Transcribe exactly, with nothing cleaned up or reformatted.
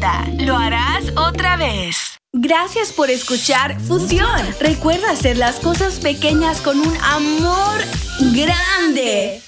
encanta. ¿Lo harás otra vez? Gracias por escuchar Fusión. Recuerda hacer las cosas pequeñas con un amor grande.